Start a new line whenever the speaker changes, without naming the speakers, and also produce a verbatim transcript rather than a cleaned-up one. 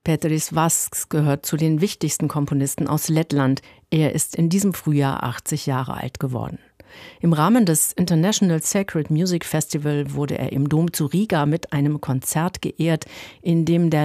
Peteris Vasks gehört zu den wichtigsten Komponisten aus Lettland. Er ist in diesem Frühjahr achtzig Jahre alt geworden. Im Rahmen des International Sacred Music Festival wurde er im Dom zu Riga mit einem Konzert geehrt, in dem der